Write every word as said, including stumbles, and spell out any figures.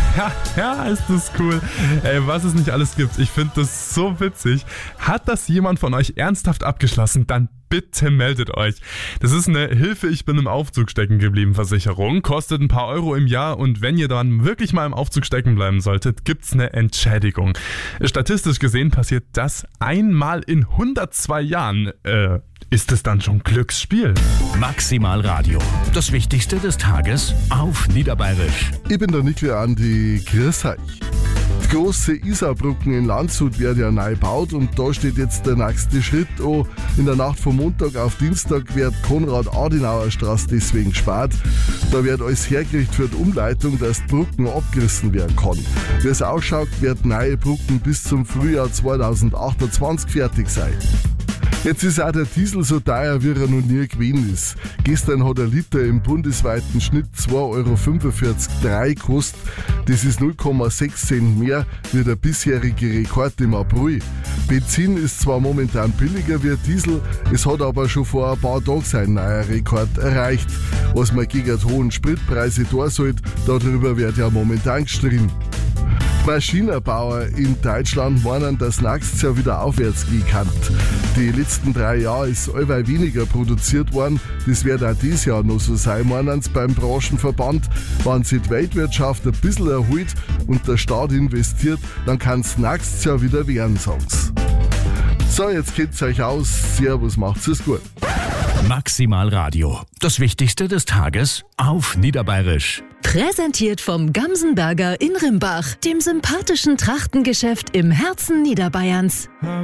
Ja, ja, ist das cool. Ey, was es nicht alles gibt. Ich finde das so witzig. Hat das jemand von euch ernsthaft abgeschlossen? Dann bitte meldet euch. Das ist eine Hilfe, ich bin im Aufzug stecken geblieben Versicherung. Kostet ein paar Euro im Jahr und wenn ihr dann wirklich mal im Aufzug stecken bleiben solltet, gibt's eine Entschädigung. Statistisch gesehen passiert das einmal in hundertzwei Jahren. Äh, ist es dann schon Glücksspiel? Maximal Radio. Das Wichtigste des Tages auf Niederbayerisch. Ich bin der Niklas Andi, grüß euch. Die große Isarbrücken in Landshut wird ja neu gebaut und da steht jetzt der nächste Schritt an. In der Nacht von Montag auf Dienstag wird Konrad-Adenauer-Straße deswegen gesperrt. Da wird alles hergerichtet für die Umleitung, dass die Brücken abgerissen werden kann. Wie es ausschaut, wird neue Brücken bis zum Frühjahr zweitausendachtundzwanzig fertig sein. Jetzt ist auch der Diesel so teuer, wie er noch nie gewesen ist. Gestern hat ein Liter im bundesweiten Schnitt zwei Euro fünfundvierzig Komma drei gekostet. Das ist null Komma sechs Cent mehr wie der bisherige Rekord im April. Benzin ist zwar momentan billiger wie Diesel, es hat aber schon vor ein paar Tagen seinen neuen Rekord erreicht. Was man gegen die hohen Spritpreise tun sollte, darüber wird ja momentan gestritten. Maschinenbauer in Deutschland meinen, dass nächstes Jahr wieder aufwärts gehen kann. Die letzten drei Jahre ist allweil weniger produziert worden. Das wird auch dieses Jahr noch so sein, meinen sie beim Branchenverband. Wenn sich die Weltwirtschaft ein bisschen erholt und der Staat investiert, dann kann es nächstes Jahr wieder werden, sagen sie. So, jetzt kennt's euch aus. Servus, macht's es gut. Maximal Radio. Das Wichtigste des Tages auf Niederbayerisch. Präsentiert vom Gamsenberger in Rimbach, dem sympathischen Trachtengeschäft im Herzen Niederbayerns.